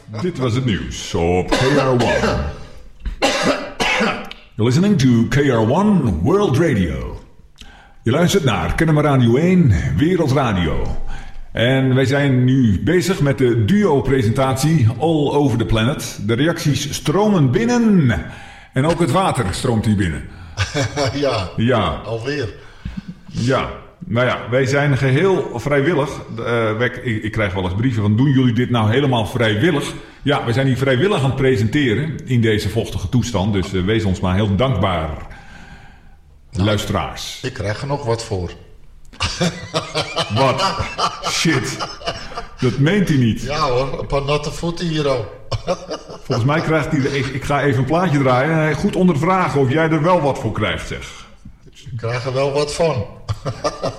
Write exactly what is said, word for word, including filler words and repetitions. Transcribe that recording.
Dit was het nieuws op K R one. You're listening to K R one World Radio. Je luistert naar Kennemer Radio één Wereldradio. En wij zijn nu bezig met de duo-presentatie All Over the Planet. De reacties stromen binnen. En ook het water stroomt hier binnen. ja, ja, alweer. Ja, nou ja, wij zijn geheel vrijwillig. Uh, wij, ik, ik krijg wel eens brieven van, doen jullie dit nou helemaal vrijwillig? Ja, wij zijn hier vrijwillig aan het presenteren in deze vochtige toestand. Dus uh, wees ons maar heel dankbaar, nou, luisteraars. Ik krijg er nog wat voor. Wat? Shit. Dat meent hij niet. Ja hoor, een paar natte voeten hier al. Volgens mij krijgt hij... Ik, ik ga even een plaatje draaien en goed ondervragen of jij er wel wat voor krijgt, zeg. Ik krijg er wel wat van.